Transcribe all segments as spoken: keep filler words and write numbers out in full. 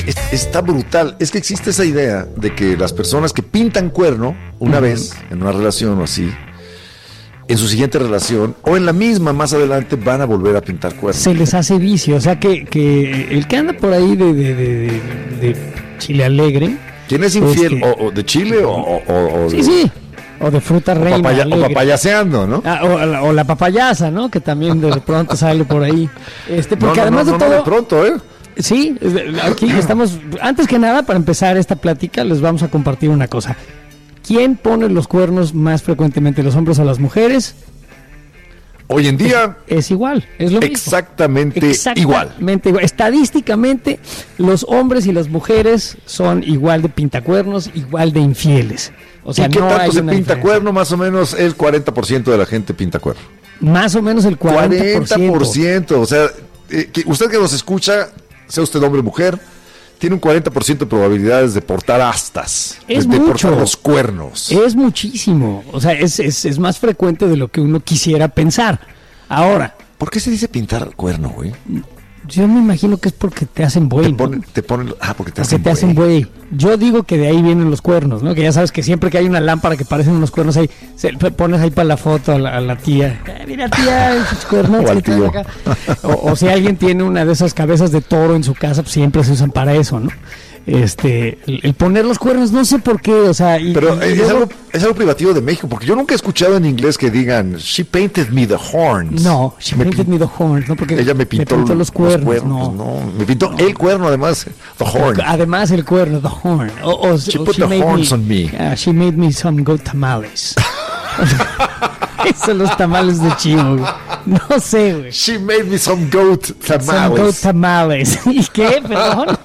es, está brutal. Es que existe esa idea de que las personas que pintan cuerno una uh-huh. vez en una relación o así, en su siguiente relación o en la misma más adelante van a volver a pintar cuerno. Se les hace vicio, o sea que, que el que anda por ahí de, de, de, de, de Chile Alegre. ¿Quién es infiel? Es que, o, o de Chile o, o, o sí, de, sí. O de fruta o reina. Papaya, o papayaseando, ¿no? Ah, o, la, o la papayasa, ¿no? Que también de pronto sale por ahí. Este, porque no, no, además no, de no, todo. de pronto, ¿eh? Sí, aquí estamos. Antes que nada, para empezar esta plática, les vamos a compartir una cosa. ¿Quién pone los cuernos más frecuentemente, los hombres o las mujeres? Hoy en día es, es igual, es lo exactamente mismo. Exactamente igual. igual. Estadísticamente, los hombres y las mujeres son igual de pintacuernos, igual de infieles. O sea, ¿y qué no tanto hay se una pinta diferencia. cuerno? Más o menos el cuarenta por ciento de la gente pinta cuerno. Más o menos el cuarenta por ciento. cuarenta por ciento. O sea, eh, que usted que nos escucha, sea usted hombre o mujer, tiene un cuarenta por ciento de probabilidades de portar astas, es de, de mucho. portar los cuernos. Es muchísimo. O sea, es, es, es más frecuente de lo que uno quisiera pensar. Ahora, ¿por qué se dice pintar cuerno, güey? Yo me imagino que es porque te hacen buey, te ¿no? ponen, te ponen, ah, porque te porque hacen te hacen buey. Yo digo que de ahí vienen los cuernos, ¿no? Que ya sabes que siempre que hay una lámpara que parecen unos cuernos ahí, se, pones ahí para la foto a la, a la tía. Eh, mira, tía, esos cuernos. O al tío. Acá. O, o si alguien tiene una de esas cabezas de toro en su casa, pues siempre se usan para eso, ¿no? Este, el, el poner los cuernos, no sé por qué, o sea... Y, Pero y es, luego... algo, es algo privativo de México, porque yo nunca he escuchado en inglés que digan, she painted me the horns. No, she me painted me the horns, no, porque ella me pintó, me pintó los cuernos, los cuernos no. no. Me pintó no. el cuerno, además, the horn. Además el cuerno, the horn. O, o, she o put she the made horns me, on me. Uh, she made me some goat tamales. Esos son los tamales de chivo, güey. No sé, güey. She made me some goat tamales. Some goat tamales. ¿Y qué? Perdón.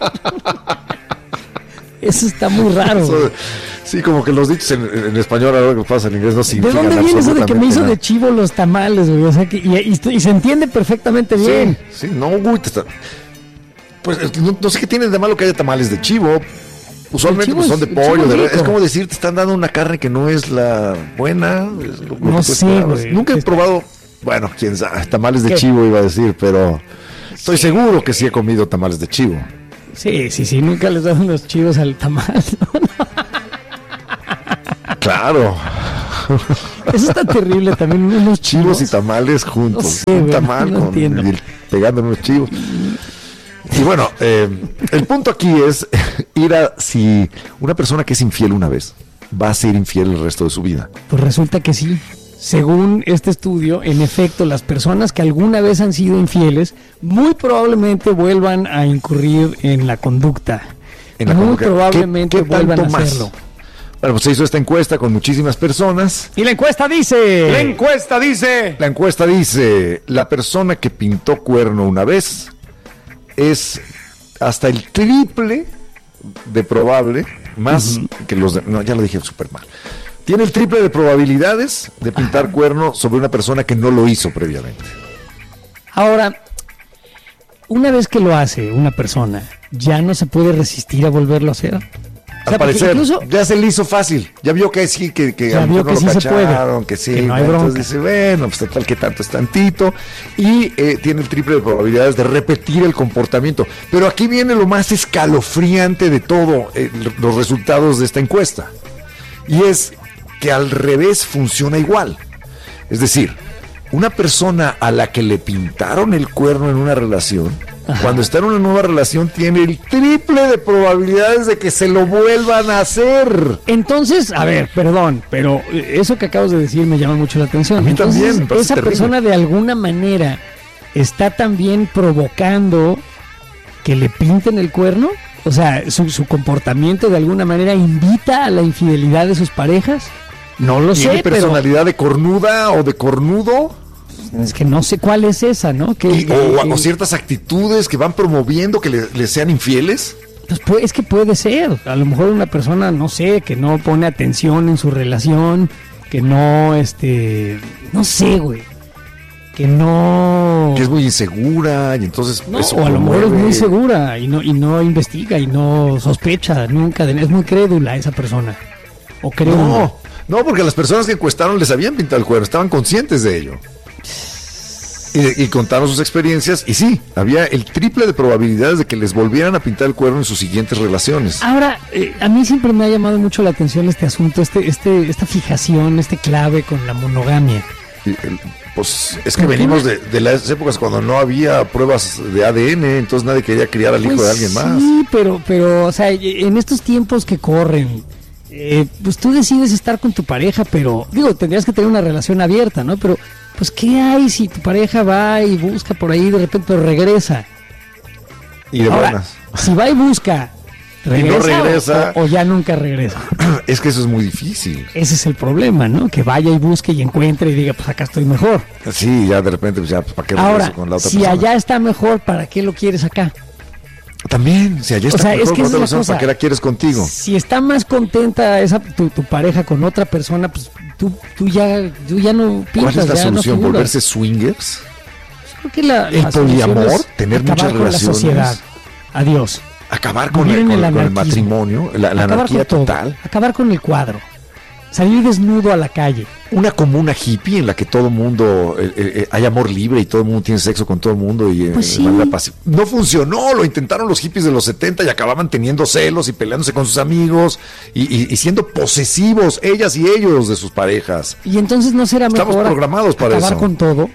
Eso está muy raro. Eso, sí, como que los dichos en, en español, ahora que pasa en inglés, no significan. ¿De dónde viene eso de que me hizo nada. de chivo los tamales, güey? O sea, que, y, y, y se entiende perfectamente bien. Sí, sí, no, güey. Está, pues no, no sé qué tiene de malo que haya tamales de chivo. Usualmente pues, son de pollo. De, es como decir, te están dando una carne que no es la buena. Es lo, lo no que sé, güey. Nunca he Está... probado, bueno, quién sabe, tamales de ¿Qué? chivo iba a decir, pero estoy sí. seguro que sí he comido tamales de chivo. Sí, sí, sí, nunca les dan los chivos al tamal, ¿no? Claro. Eso está terrible también, unos chivos. Chivos y tamales juntos. No sé, un güey, tamal no con, entiendo. y el, pegando unos chivos. Y bueno, eh, el punto aquí es ir a si una persona que es infiel una vez va a ser infiel el resto de su vida. Pues resulta que sí. Según este estudio, en efecto, las personas que alguna vez han sido infieles muy probablemente vuelvan a incurrir en la conducta. En la muy conducta. probablemente ¿Qué, qué vuelvan a hacerlo. Más? Bueno, pues se hizo esta encuesta con muchísimas personas. Y la encuesta dice... La encuesta dice... La encuesta dice, la persona que pintó cuerno una vez es hasta el triple de probable, más uh-huh. que los de... No, ya lo dije súper mal. Tiene el triple de probabilidades de pintar Ajá. cuerno sobre una persona que no lo hizo previamente. Ahora, una vez que lo hace una persona, ¿ya no se puede resistir a volverlo a hacer? Al o sea, parecer, incluso, ya se le hizo fácil. Ya vio que sí, que, que ya vio que no sí lo cacharon, se puede. que sí. Que no hay entonces bronca. dice, bueno, pues total que tanto es tantito. Y eh, tiene el triple de probabilidades de repetir el comportamiento. Pero aquí viene lo más escalofriante de todo, eh, los resultados de esta encuesta. Y es que al revés funciona igual. Es decir, una persona a la que le pintaron el cuerno en una relación, Ajá. cuando está en una nueva relación tiene el triple de probabilidades de que se lo vuelvan a hacer. Entonces, a ver, perdón, pero eso que acabas de decir me llama mucho la atención. A mí Entonces, también, me esa terrible. persona de alguna manera está también provocando que le pinten el cuerno. O sea, su, su comportamiento de alguna manera invita a la infidelidad de sus parejas. No lo sé, ¿Tiene personalidad pero... de cornuda o de cornudo? Es que no sé cuál es esa, ¿no? Que, y, que, o, que, o ciertas actitudes que van promoviendo que le, le sean infieles. Pues puede, es que puede ser. A lo mejor una persona, no sé, que no pone atención en su relación, que no, este... No sé, güey. Que no... Que es muy insegura y entonces... No, eso o a lo promueve... mejor es muy segura y no, y no investiga y no sospecha nunca. De, es muy crédula esa persona. O creo... No. No, porque las personas que encuestaron les habían pintado el cuerno, estaban conscientes de ello. Y, y contaron sus experiencias, y sí, había el triple de probabilidades de que les volvieran a pintar el cuerno en sus siguientes relaciones. Ahora, eh, a mí siempre me ha llamado mucho la atención este asunto, este, este, esta fijación, este clave con la monogamia. Y, el, pues es que venimos de, de las épocas cuando no había pruebas de A D N, entonces nadie quería criar al hijo pues de alguien más. Sí, pero, pero, o sea, en estos tiempos que corren, eh, pues tú decides estar con tu pareja, pero, digo, tendrías que tener una relación abierta, ¿no? Pero, pues, ¿qué hay si tu pareja va y busca por ahí de repente, pero regresa? Y de Ahora, buenas. Si va y busca, ¿regresa, y no regresa o, o ya nunca regresa? Es que eso es muy difícil. Ese es el problema, ¿no? Que vaya y busque y encuentre y diga, pues acá estoy mejor. Sí, ya de repente, pues ya, pues, ¿para qué regreso Ahora, con la otra si persona? allá está mejor, ¿para qué lo quieres acá? También, si allá está O sea, mejor es que con esa otra es la persona, cosa. ¿para qué la quieres contigo? Si está más contenta esa tu, tu pareja con otra persona, pues tú, tú ya tú ya no pintas. ¿Cuál es la ya solución? No figuras. ¿Volverse swingers? Creo que la, ¿El la solución poliamor? es ¿Tener acabar muchas con relaciones? La sociedad. Adiós. Acabar con, Vivir el, en con, el con el anarquismo. matrimonio, la, la Acabar anarquía con todo. total. Acabar con el cuadro. Salir desnudo a la calle. Una comuna hippie en la que todo el mundo, eh, eh, hay amor libre y todo el mundo tiene sexo con todo el mundo y eh, Pues sí. de manera pasiva. No funcionó, lo intentaron los hippies de los setenta y acababan teniendo celos y peleándose con sus amigos y, y, y siendo posesivos, ellas y ellos, de sus parejas. Y entonces no será Estamos mejor programados para acabar eso. con todo,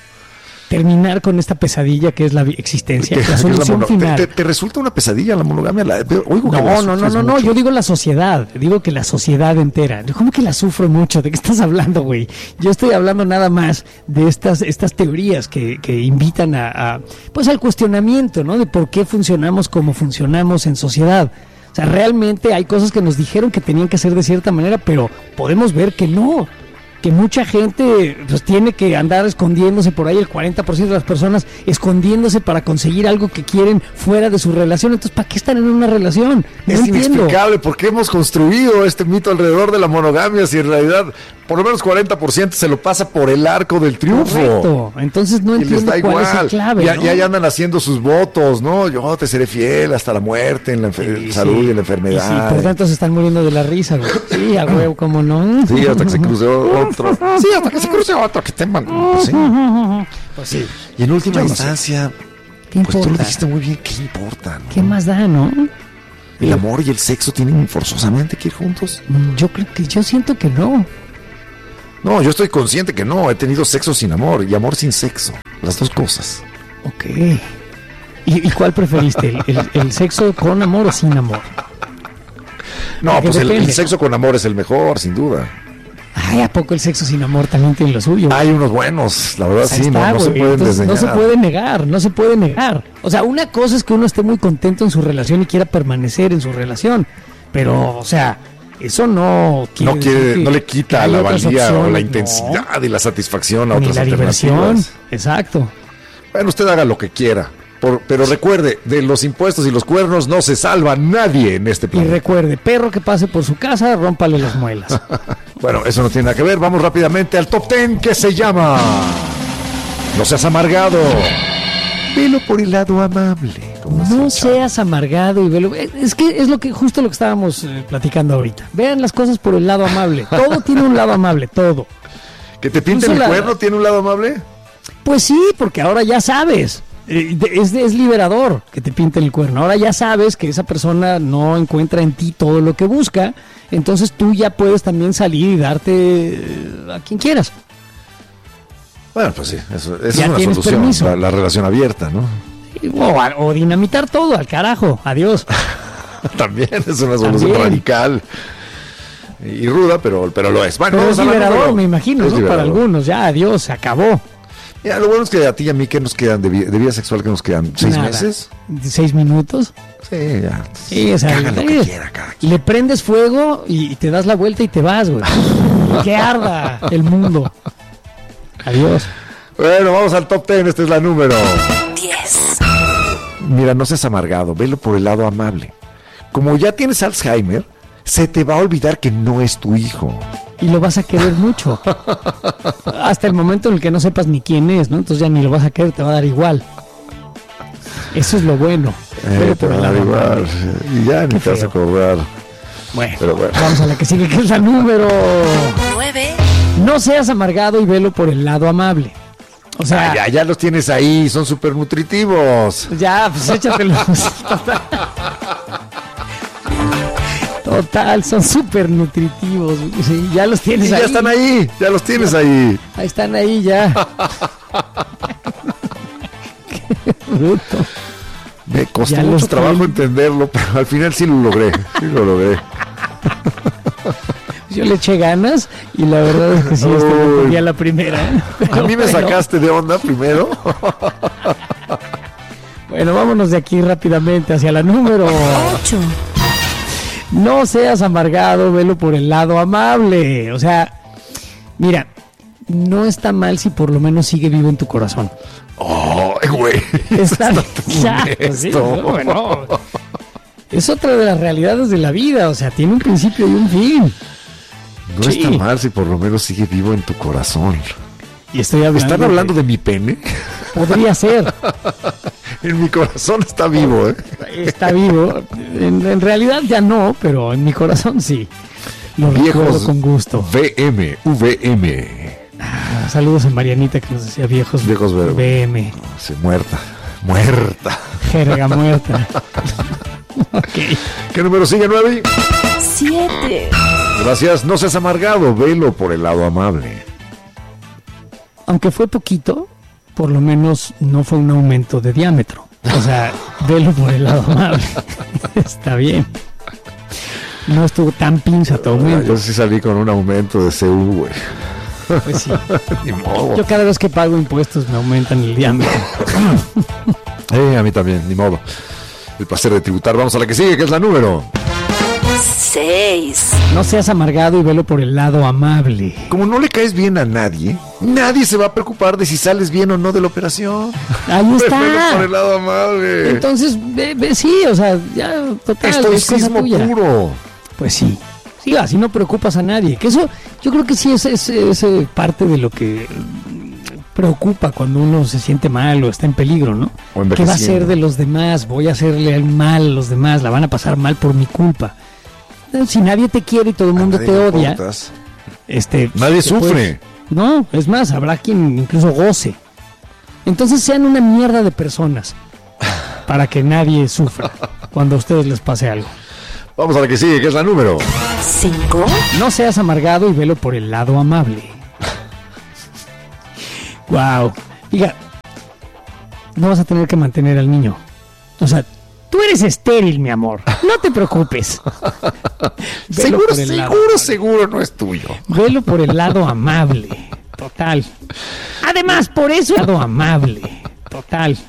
terminar con esta pesadilla que es la vi- existencia, Que- la que es la solución mono- final. ¿Te, te, te resulta una pesadilla la monogamia? La, oigo que la No, no, no, sufres no, no, mucho. yo digo la sociedad, digo que la sociedad entera. ¿Cómo que la sufro mucho? ¿De qué estás hablando, güey? Yo estoy hablando nada más de estas estas teorías que, que invitan a, a, pues al cuestionamiento, ¿no? De por qué funcionamos como funcionamos en sociedad. O sea, realmente hay cosas que nos dijeron que tenían que hacer de cierta manera, pero podemos ver que no. Que mucha gente pues tiene que andar escondiéndose por ahí, el cuarenta por ciento de las personas escondiéndose para conseguir algo que quieren fuera de su relación. Entonces, ¿para qué están en una relación? No Es entiendo. inexplicable por qué hemos construido este mito alrededor de la monogamia si en realidad por lo menos cuarenta por ciento se lo pasa por el arco del triunfo. Correcto. Entonces no Y les entiendo da cuál es igual. el clave. Ya, ¿no? ya, ya andan haciendo sus votos, ¿no? Yo te seré fiel hasta la muerte, en la enfer- Sí, salud sí. y en la Y sí, enfermedad. por tanto se están muriendo de la risa, güey. Sí, a huevo, cómo no. Sí, hasta que se cruce otro. Sí, hasta que se cruce otro que teman. Pues sí. Pues sí. Y en última Yo no sé. instancia, ¿Qué pues tú lo importa? dijiste muy bien, ¿qué importa? ¿no? ¿Qué más da, no? El amor y el sexo tienen forzosamente que ir juntos. Mm, Yo creo que yo siento que no. No, yo estoy consciente que no. He tenido sexo sin amor y amor sin sexo. Las dos cosas. Ok. ¿Y, y cuál preferiste? ¿El, el, el sexo con amor o sin amor? No, Porque pues el, el depende. sexo con amor es el mejor, sin duda. Ay, ¿a poco el sexo sin amor también tiene lo suyo? Hay unos buenos, la verdad Ahí sí, no, está, no se güey. pueden Entonces, desdeñar. no se puede negar, no se puede negar. O sea, una cosa es que uno esté muy contento en su relación y quiera permanecer en su relación, pero, o sea, eso no quiere No, quiere, decir que- no le que quita hay la otras valía o la opciones, intensidad y la satisfacción a no, ni otras la diversión. alternativas. Exacto. Bueno, usted haga lo que quiera, por- pero recuerde, de los impuestos y los cuernos no se salva nadie en este Y planeta. recuerde, perro que pase por su casa, rómpale las muelas. Bueno, eso no tiene nada que ver. Vamos rápidamente al top ten que se llama No seas amargado. Velo por el lado amable. como No dice el seas amargado y velo. Es que es lo que justo lo que estábamos eh, platicando ahorita. Vean las cosas por el lado amable. Todo tiene un lado amable, todo. chavo. ¿Que te pinten Incluso el la- cuerno tiene un lado amable? Pues sí, porque ahora ya sabes. Eh, de- Es, es liberador que te pinten el cuerno. Ahora ya sabes que esa persona no encuentra en ti todo lo que busca. Entonces tú ya puedes también salir y darte eh, a quien quieras. Bueno, pues sí, eso, esa Ya es una tienes solución, permiso. la, la relación abierta, ¿no? Y- O, a- o dinamitar todo, al carajo. Adiós. También es una solución También. radical y ruda, pero, pero lo es. Bueno, Pero es vamos a la liberador, número- me imagino, es ¿no? Para liberador. algunos. Ya, adiós, se acabó. Mira, lo bueno es que a ti y a mí, ¿qué nos quedan de, vi- de vida sexual? ¿Qué nos quedan? ¿Seis Nada. meses? ¿Seis minutos? Sí, ya. Sí, o sea, Que hagan lo que eh, quiera cada quien. le prendes fuego y te das la vuelta y te vas, güey. Que arda el mundo. Adiós. Bueno, vamos al top ten, esta es la número. diez. Mira, no seas amargado, velo por el lado amable. Como ya tienes Alzheimer, se te va a olvidar que no es tu hijo. Y lo vas a querer mucho. Hasta el momento en el que no sepas ni quién es, ¿no? Entonces ya ni lo vas a querer, te va a dar igual. Eso es lo bueno. Eh, Velo te por va el a dar lado igual. amable. Y ya ni Qué te vas a feo. acordar. Bueno, Pero bueno. vamos a la que sigue, que es la número. nueve. No seas amargado y velo por el lado amable. O sea, ah, ya, ya los tienes ahí, son súper nutritivos. Ya, pues échatelos. Total, Total son súper nutritivos. Sí, ya los tienes y ahí. Ya están ahí, ya los tienes ya, ahí. Ahí están ahí ya. Qué bruto. Me costó ya mucho trabajo tienen. entenderlo, pero al final sí lo logré. Sí lo logré. Yo le eché ganas y la verdad es que sí, este me ponía la primera. ¿eh? A mí me bueno. sacaste de onda primero. Bueno, vámonos de aquí rápidamente hacia la número ocho. No seas amargado, velo por el lado amable. O sea, mira, no está mal si por lo menos sigue vivo en tu corazón. Oh, güey. Está, ya, pues sí, no, bueno, es otra de las realidades de la vida. O sea, tiene un principio y un fin. No sí. está mal si por lo menos sigue vivo en tu corazón. Y estoy hablando ¿Están hablando de, de mi pene? Podría ser. En mi corazón está vivo, ¿eh? Está vivo. En, en realidad ya no, pero en mi corazón sí. Lo Viejos recuerdo con gusto. V M, V M. Ah, saludos a Marianita que nos decía viejos, viejos V M. Sí, muerta, muerta. Jerga muerta. Okay. ¿Qué número sigue, nueve? Siete. Gracias, no seas amargado, velo por el lado amable. Aunque fue poquito, por lo menos no fue un aumento de diámetro. O sea, velo por el lado amable. Está bien. No estuvo tan pinza tu aumento. Yo sí salí con un aumento de C U, güey. Pues sí. Ni modo. Yo cada vez que pago impuestos me aumentan el diámetro. Eh, a mí también, ni modo. El placer de tributar. Vamos a la que sigue, que es la número seis. No seas amargado y velo por el lado amable. Como no le caes bien a nadie, nadie se va a preocupar de si sales bien o no de la operación. Ahí está. Velo por el lado amable. Entonces, ve, ve, sí, o sea, ya total. Estoicismo puro. Pues sí. Sí, así no preocupas a nadie. Que eso, yo creo que sí es, es, es parte de lo que preocupa cuando uno se siente mal o está en peligro, ¿no? ¿Qué va a hacer de los demás? Voy a hacerle el mal a los demás, la van a pasar mal por mi culpa. Si nadie te quiere y todo el mundo te odia, este, nadie sufre. Puedes, no, es más, habrá quien incluso goce. Entonces sean una mierda de personas para que nadie sufra cuando a ustedes les pase algo. Vamos a la que sigue, que es la número cinco. No seas amargado y velo por el lado amable. Wow. Diga, no vas a tener que mantener al niño. O sea, tú eres estéril, mi amor. No te preocupes. Seguro, seguro, seguro no es tuyo. Velo por el lado amable. Total. Además, por eso, lado amable. Total.